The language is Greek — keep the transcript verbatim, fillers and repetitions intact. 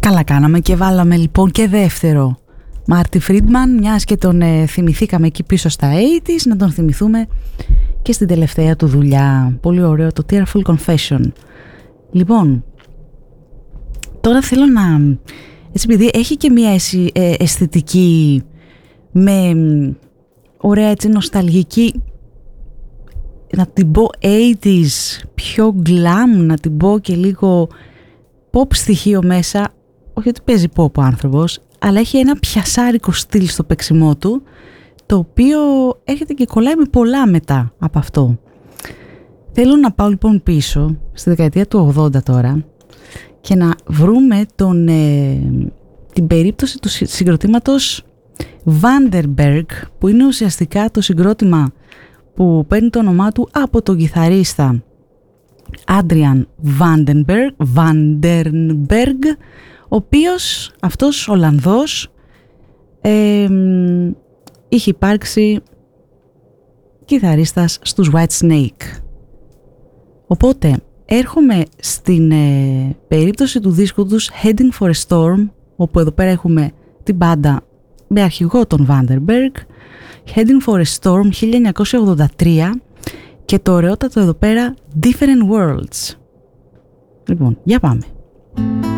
Καλά κάναμε και βάλαμε λοιπόν και δεύτερο Μάρτι Φρίντμαν, μιας και τον ε, θυμηθήκαμε εκεί πίσω στα ογδόντα, να τον θυμηθούμε και στην τελευταία του δουλειά. Πολύ ωραίο το Tearful Confession. Λοιπόν, τώρα θέλω να... Έτσι, επειδή έχει και μια ε, αισθητική με ωραία έτσι νοσταλγική, να την πω ογδόντα, πιο glam, να την πω και λίγο pop στοιχείο μέσα, όχι ότι παίζει pop ο άνθρωπος, αλλά έχει ένα πιασάρικο στυλ στο παίξιμό του, το οποίο έρχεται και κολλάει με πολλά μετά από αυτό. Θέλω να πάω λοιπόν πίσω στη δεκαετία του ογδόντα τώρα και να βρούμε τον, ε, την περίπτωση του συγκροτήματος Vandenberg, που είναι ουσιαστικά το συγκρότημα που παίρνει το όνομά του από τον κιθαρίστα Adrian Vandenberg, Vandenberg, ο οποίος αυτός Ολλανδός ε, είχε υπάρξει κιθαρίστας στους White Snake. Οπότε έρχομαι στην ε, περίπτωση του δίσκου τους Heading for a Storm, όπου εδώ πέρα έχουμε την μπάντα με αρχηγό τον Vandenberg, Heading for a Storm χίλια εννιακόσια ογδόντα τρία, και το ωραιότατο εδώ πέρα Different Worlds. Λοιπόν, για πάμε.